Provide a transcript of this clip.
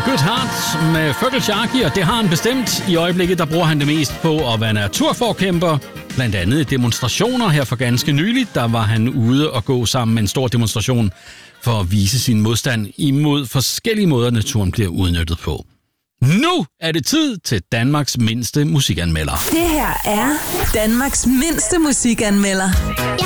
Good Heart med Fergal Sharkey, og det har han bestemt. I øjeblikket der bruger han det mest på at være naturforkæmper. Blandt andet i demonstrationer her for ganske nyligt. Der var han ude og gå sammen med en stor demonstration for at vise sin modstand imod forskellige måder, naturen bliver udnyttet på. Nu er det tid til Danmarks mindste musikanmelder. Det her er Danmarks mindste musikanmelder. Jeg